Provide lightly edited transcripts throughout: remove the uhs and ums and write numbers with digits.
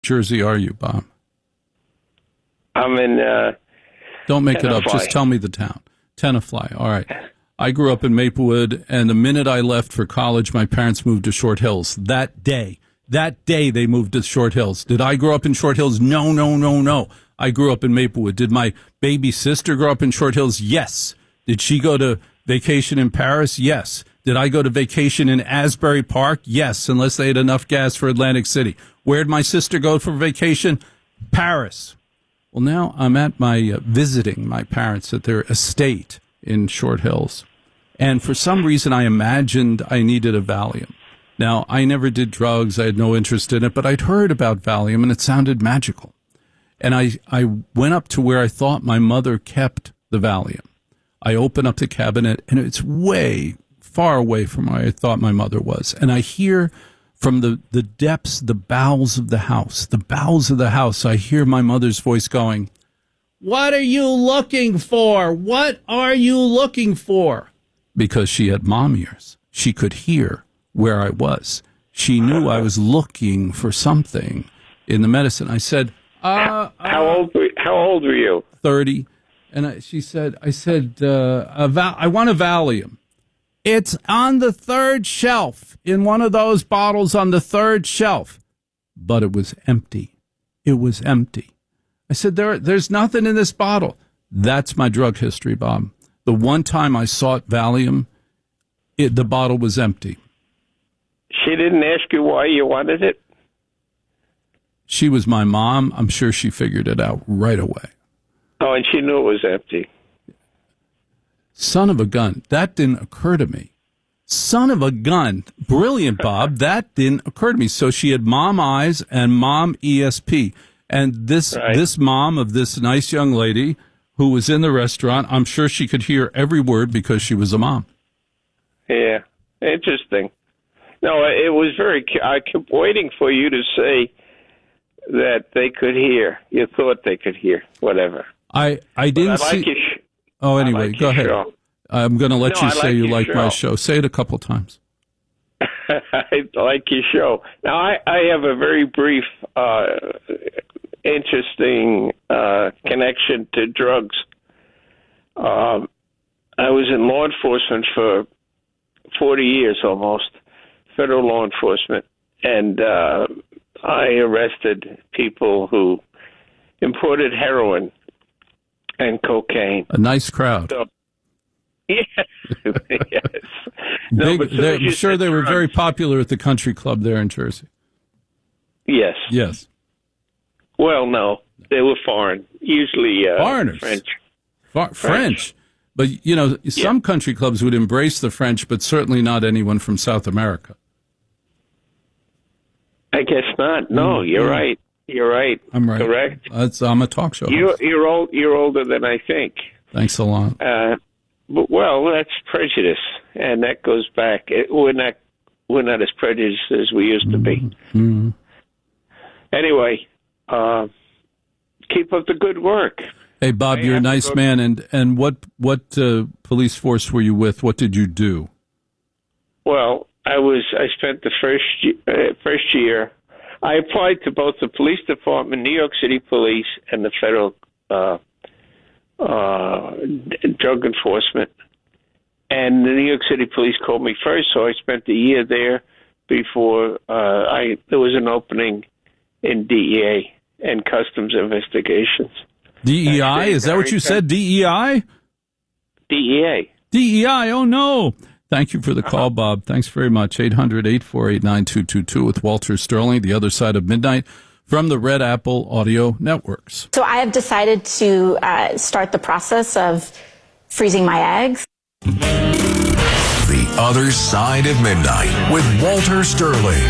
Jersey are you, Bob? I'm in... Don't make it up. Tenafly. Just tell me the town. Tenafly. All right. I grew up in Maplewood, and the minute I left for college, my parents moved to Short Hills. That day they moved to Short Hills. Did I grow up in Short Hills? No. I grew up in Maplewood. Did my baby sister grow up in Short Hills? Yes. Did she go to vacation in Paris? Yes. Did I go to vacation in Asbury Park? Yes, unless they had enough gas for Atlantic City. Where'd my sister go for vacation? Paris. Well, now I'm at my visiting my parents at their estate in Short Hills. And for some reason, I imagined I needed a Valium. Now, I never did drugs. I had no interest in it, but I'd heard about Valium, and it sounded magical. And I went up to where I thought my mother kept the Valium. I open up the cabinet, and it's way far away from where I thought my mother was. And I hear from the depths, the bowels of the house, I hear my mother's voice going, "What are you looking for? What are you looking for?" Because she had mom ears. She could hear where I was. She knew I was looking for something in the medicine. I said, How old were you? 30. And I said, I want a Valium. It's on the third shelf, in one of those bottles on the third shelf. But it was empty. It was empty. I said, there's nothing in this bottle. That's my drug history, Bob. The one time I sought Valium, the bottle was empty. She didn't ask you why you wanted it? She was my mom. I'm sure she figured it out right away. Oh, and she knew it was empty. Son of a gun. That didn't occur to me. Son of a gun. Brilliant, Bob. That didn't occur to me. So she had mom eyes and mom ESP. And this mom of this nice young lady who was in the restaurant, I'm sure she could hear every word because she was a mom. Yeah. Interesting. No, it was I kept waiting for you to say that they could hear. You thought they could hear. Whatever. I didn't see... Oh, anyway, go ahead. Show. I'm going to let you say you like my show. Say it a couple times. I like your show. Now, I have a very brief, interesting connection to drugs. I was in law enforcement for 40 years almost, federal law enforcement, and I arrested people who imported heroin and cocaine. A nice crowd. So, yes. No, I'm sure they were very popular at the country club there in Jersey. Yes. Yes. Well, no. They were foreign. Usually foreigners. French. French. But, some country clubs would embrace the French, but certainly not anyone from South America. I guess not. No, you're right. You're right. I'm right. Correct. I'm a talk show host. You're older than I think. Thanks a lot. But that's prejudice, and that goes back. We're not as prejudiced as we used to be. Mm-hmm. Anyway, keep up the good work. Hey, Bob, you're a nice man. And what police force were you with? What did you do? Well, I spent the first year. I applied to both the police department, New York City Police, and the federal drug enforcement. And the New York City Police called me first, so I spent a year there before there was an opening in DEA and customs investigations. DEI? Is that what you said? DEI? DEA. DEI. Oh, no. Thank you for the call, Bob. Thanks very much. 800-848-9222 with Walter Sterling, The Other Side of Midnight, from the Red Apple Audio Networks. So I have decided to start the process of freezing my eggs. The Other Side of Midnight with Walter Sterling.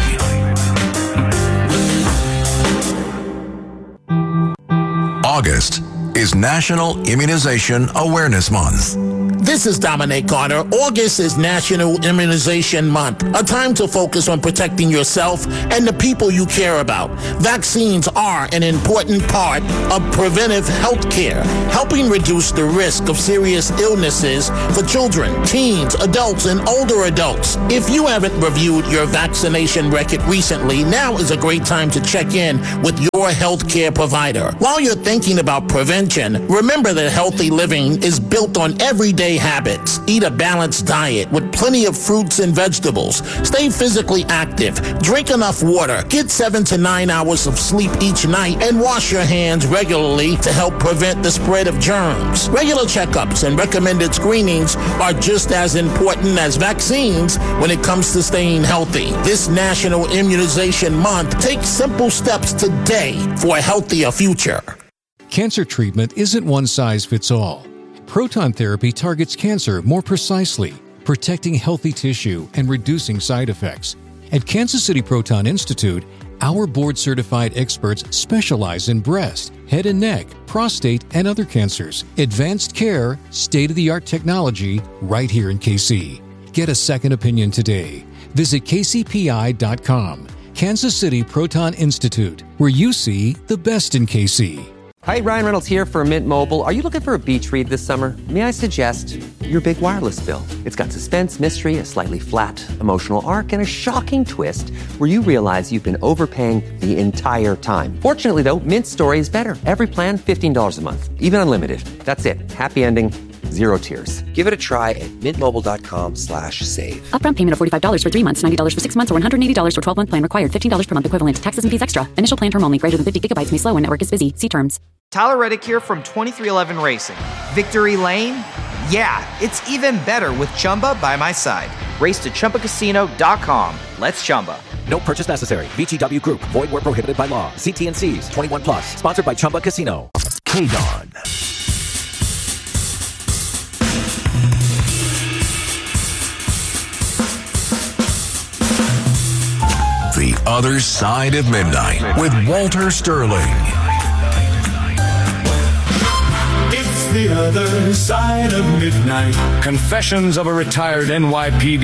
August is National Immunization Awareness Month. This is Dominic Carter. August is National Immunization Month, a time to focus on protecting yourself and the people you care about. Vaccines are an important part of preventive health care, helping reduce the risk of serious illnesses for children, teens, adults, and older adults. If you haven't reviewed your vaccination record recently, now is a great time to check in with your healthcare provider. While you're thinking about prevention, remember that healthy living is built on everyday habits. Eat a balanced diet with plenty of fruits and vegetables. Stay physically active. Drink enough water. Get 7 to 9 hours of sleep each night and wash your hands regularly to help prevent the spread of germs. Regular checkups and recommended screenings are just as important as vaccines when it comes to staying healthy. This National Immunization Month, take simple steps today for a healthier future. Cancer treatment isn't one size fits all. Proton therapy targets cancer more precisely, protecting healthy tissue and reducing side effects. At Kansas City Proton Institute, our board-certified experts specialize in breast, head and neck, prostate, and other cancers. Advanced care, state-of-the-art technology, right here in KC. Get a second opinion today. Visit kcpi.com. Kansas City Proton Institute, where you see the best in KC. Hi, Ryan Reynolds here for Mint Mobile. Are you looking for a beach read this summer? May I suggest your big wireless bill? It's got suspense, mystery, a slightly flat, emotional arc, and a shocking twist where you realize you've been overpaying the entire time. Fortunately, though, Mint's story is better. Every plan, $15 a month, even unlimited. That's it. Happy ending. Zero tears. Give it a try at mintmobile.com/save. Upfront payment of $45 for 3 months, $90 for 6 months, or $180 for 12-month plan required. $15 per month equivalent. Taxes and fees extra. Initial plan term only. Greater than 50 gigabytes may slow when network is busy. See terms. Tyler Reddick here from 2311 Racing. Victory Lane? Yeah, it's even better with Chumba by my side. Race to ChumbaCasino.com. Let's Chumba. No purchase necessary. VGW Group. Void where prohibited by law. See T&Cs. 21 plus. Sponsored by Chumba Casino. KDON. The Other Side of Midnight with Walter Sterling. It's the other side of midnight. Confessions of a retired NYPD